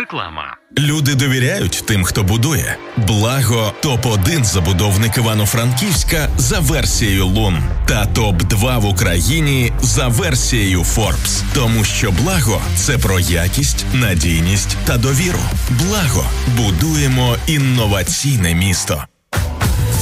Реклама. Люди довіряють тим, хто будує. Благо топ-1 забудовник Івано-Франківська за версією Лун та топ-2 в Україні за версією Forbes. Тому що Благо – це про якість, надійність та довіру. Благо. Будуємо інноваційне місто.